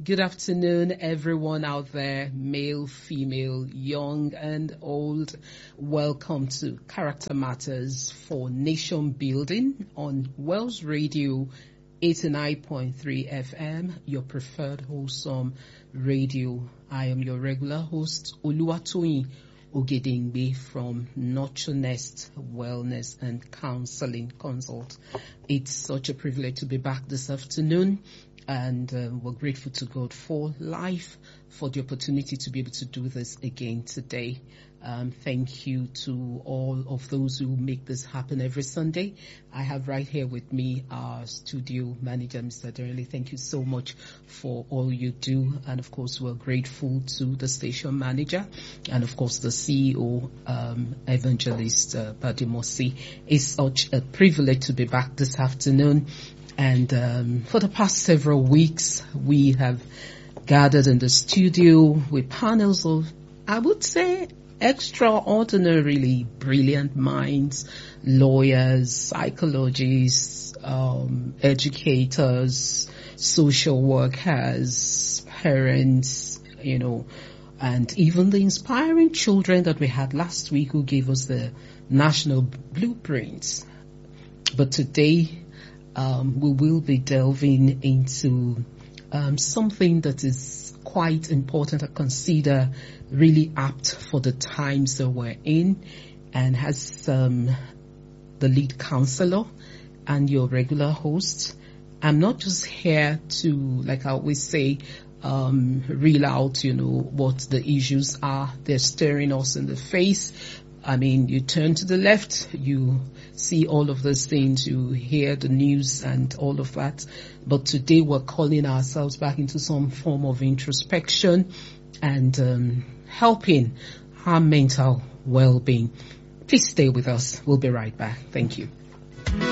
Good afternoon, everyone out there, male, female, young and old. Welcome to Character Matters for Nation Building on Wells Radio 89.3 FM, your preferred wholesome radio. I am your regular host, Oluwatoyin Ogedengbe from Nurture Nest Wellness and Counseling Consult. It's such a privilege to be back this afternoon. And we're grateful to God for life, for the opportunity to be able to do this again today. Thank you to all of those who make this happen every Sunday. I have right here with me our studio manager, Mr. Derely. Thank you so much for all you do. And of course, we're grateful to the station manager and of course the CEO, Evangelist Badimosi. It's such a privilege to be back this afternoon. And for the past several weeks, we have gathered in the studio with panels of, I would say, extraordinarily brilliant minds, lawyers, psychologists, educators, social workers, parents, and even the inspiring children that we had last week who gave us the national blueprints. But today, we will be delving into something that is quite important. I consider really apt for the times that we're in, and has the lead counselor and your regular host. I'm not just here to, like I always say, reel out, what the issues are. They're staring us in the face. I mean, you turn to the left, you see all of those things, you hear the news and all of that. But today we're calling ourselves back into some form of introspection and helping our mental well-being. Please stay with us. We'll be right back. Thank you.